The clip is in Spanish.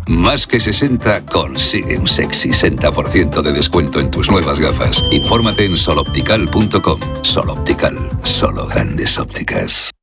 Más que 60 consigue un sexy 60% de descuento en tus nuevas gafas. Infórmate en soloptical.com. Soloptical, solo grandes ópticas.